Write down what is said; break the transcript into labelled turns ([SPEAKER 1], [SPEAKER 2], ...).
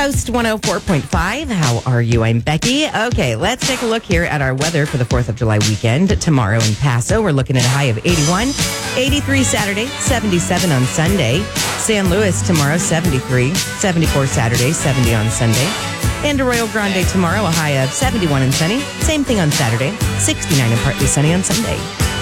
[SPEAKER 1] Coast 104.5. How are you? I'm Becky. Okay, let's take a look here at our weather for the 4th of July weekend. Tomorrow in Paso, we're looking at a high of 81, 83 Saturday, 77 on Sunday. San Luis tomorrow, 73, 74 Saturday, 70 on Sunday. And Arroyo Grande tomorrow, a high of 71 and sunny. Same thing on Saturday, 69 and partly sunny on Sunday.